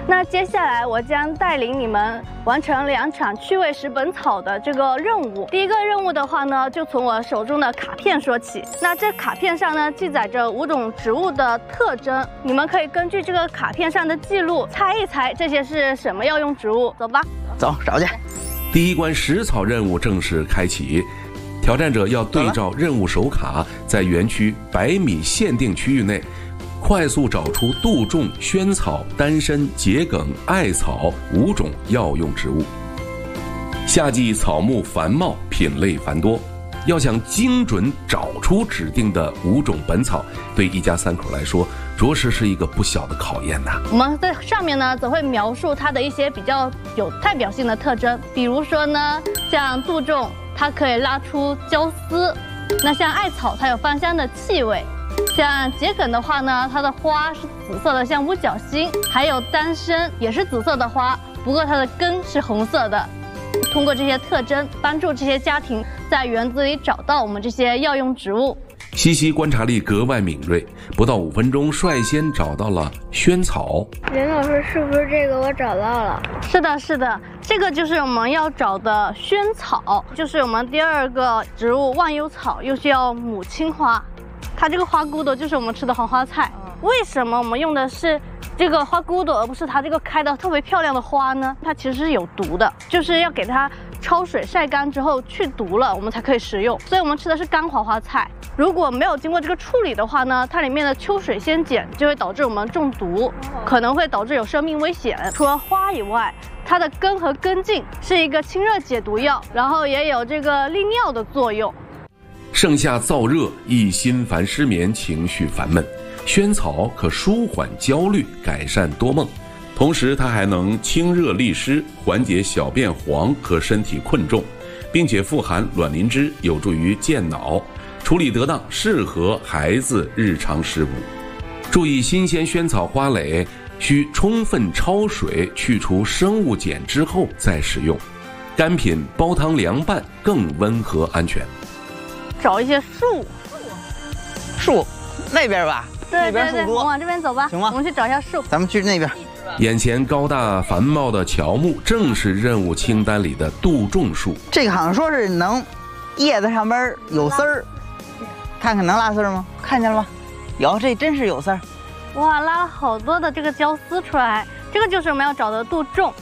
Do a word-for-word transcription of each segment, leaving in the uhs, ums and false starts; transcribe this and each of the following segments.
那接下来我将带领你们完成两场趣味识本草的这个任务。第一个任务的话呢，就从我手中的卡片说起。那这卡片上呢，记载着五种植物的特征，你们可以根据这个卡片上的记录猜一猜这些是什么药用植物。走吧， 走找去。 第一关识草任务正式开启。挑战者要对照任务手卡，在园区百米限定区域内，快速找出杜仲、萱草、丹参、桔梗、艾草五种药用植物。夏季草木繁茂，品类繁多，要想精准找出指定的五种本草，对一家三口来说，着实是一个不小的考验呐。 我们在上面呢，则会描述它的一些比较有代表性的特征，比如说呢，像杜仲。它可以拉出胶丝，那像艾草，它有芳香的气味；像桔梗的话呢，它的花是紫色的，像五角星；还有丹参也是紫色的花，不过它的根是红色的。通过这些特征，帮助这些家庭在园子里找到我们这些药用植物。 西西观察力格外敏锐，不到五分钟率先找到了萱草。 林老师，是不是这个我找到了？ 是的，是的，这个就是我们要找的萱草，就是我们第二个植物忘忧草，又叫母青花。它这个花骨朵就是我们吃的黄花菜。为什么我们用的是这个花骨朵，而不是它这个开的特别漂亮的花呢？它其实是有毒的，就是要给它焯水晒干之后去毒了，我们才可以食用。所以我们吃的是干黄花菜。如果没有经过这个处理的话呢，它里面的秋水仙碱就会导致我们中毒，可能会导致有生命危险。除了花以外，它的根和根茎是一个清热解毒药，然后也有这个利尿的作用。 盛夏燥热，易心烦失眠，情绪烦闷，萱草可舒缓焦虑，改善多梦，同时它还能清热利湿，缓解小便黄和身体困重，并且富含卵磷脂，有助于健脑。处理得当，适合孩子日常食补。注意，新鲜萱草花蕾需充分焯水，去除生物碱之后再使用。干品煲汤凉拌更温和安全。 找一些树， 树那边吧， 对对对， 那边树多， 我们往这边走吧。 行吗？ 我们去找一下树。 咱们去那边。 眼前高大繁茂的乔木，正是任务清单里的杜仲树。 这个好像说是能，叶子上边有丝儿。看看能拉丝吗？看见了吗？有，这真是有丝儿。 哇，拉了好多的这个胶丝出来，这个就是我们要找的杜仲。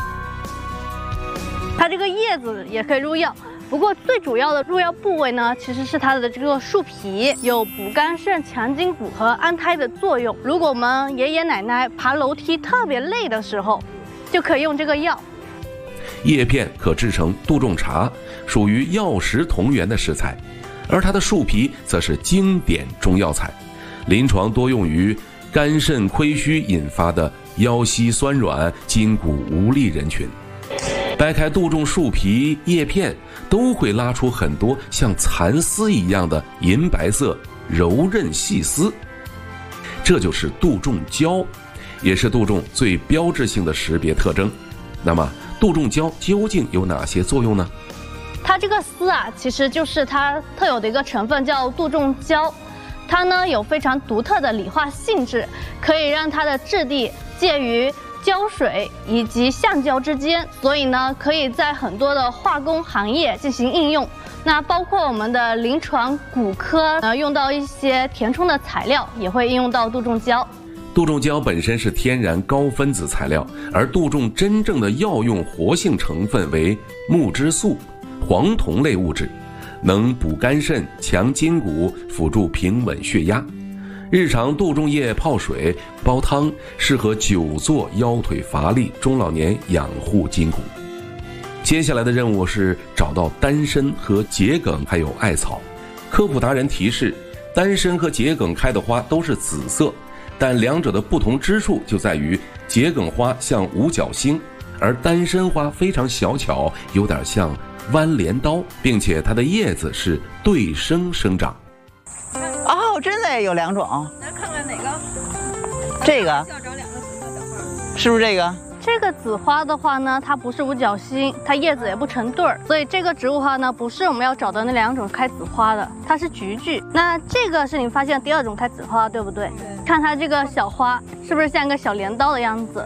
它这个叶子也可以入药，不过最主要的入药部位呢，其实是它的这个树皮，有补肝肾、强筋骨和安胎的作用。如果我们爷爷奶奶爬楼梯特别累的时候，就可以用这个药。 叶片可制成杜仲茶，属于药食同源的食材。而它的树皮则是经典中药材，临床多用于肝肾亏虚引发的腰膝酸软、筋骨无力人群。掰开杜仲树皮叶片，都会拉出很多像蚕丝一样的银白色柔韧细丝，这就是杜仲胶，也是杜仲最标志性的识别特征。那么杜仲胶究竟有哪些作用呢？ 它这个丝啊，其实就是它特有的一个成分，叫杜仲胶。它呢有非常独特的理化性质，可以让它的质地介于胶水以及橡胶之间，所以呢可以在很多的化工行业进行应用。那包括我们的临床骨科，呃，用到一些填充的材料，也会应用到杜仲胶。 杜仲胶本身是天然高分子材料，而杜仲真正的药用活性成分为木质素。黄酮类物质，能补肝肾、强筋骨，辅助平稳血压。日常杜仲叶泡水、煲汤，适合久坐、腰腿乏力、中老年养护筋骨。接下来的任务是找到丹参和桔梗，还有艾草。科普达人提示：丹参和桔梗开的花都是紫色，但两者的不同之处就在于桔梗花像五角星，而丹参花非常小巧，有点像弯镰刀，并且它的叶子是对生生长。 哦，真的有两种。 来看看哪个？ 这个要找两个紫的花。 是不是这个？ 这个紫花的话呢，它不是五角星，它叶子也不成对儿，所以这个植物花呢，不是我们要找的那两种开紫花的，它是菊苣。那这个是你发现第二种开紫花，对不对？对。看它这个小花是不是像一个小镰刀的样子？